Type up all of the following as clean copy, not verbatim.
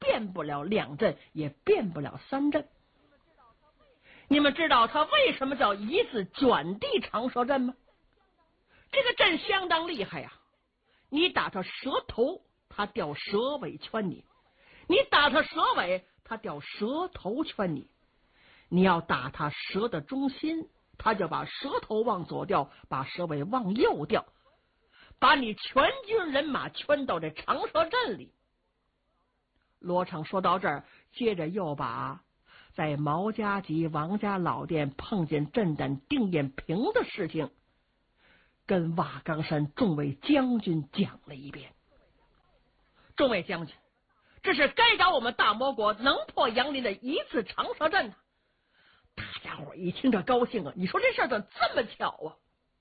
变不了2镇，也变不了3镇。你们知道他为什么叫一字卷地长蛇阵吗？这个阵相当厉害呀！你打他蛇头，他掉蛇尾圈你；你打他蛇尾，他掉蛇头圈你。你要打他蛇的中心，他就把蛇头往左掉，把蛇尾往右掉，把你全军人马圈到这长蛇阵里。罗成说到这儿，接着又把在毛家集王家老店碰见震胆定眼平的事情跟瓦岗山众位将军讲了一遍。众位将军，这是该找我们大魔国能破杨林的一次长蛇阵。大家伙一听这高兴啊！你说这事儿怎么这么巧啊？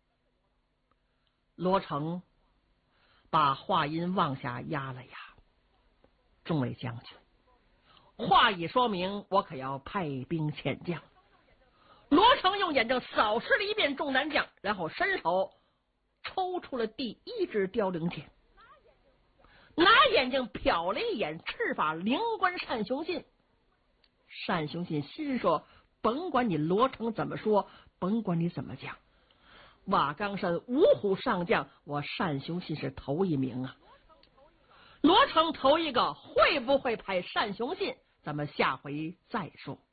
罗成把话音往下压了压。众位将军，话已说明，我可要派兵遣将。罗成用眼睛扫视了一遍众男将，然后伸手抽出了第1支凋零剑，拿眼睛瞟了一眼赤发灵官单雄信。单雄信心说，甭管你罗成怎么说，甭管你怎么讲，瓦岗山五虎上将，我单雄信是头一名啊！罗成头一个，会不会派单雄信？咱们下回再说。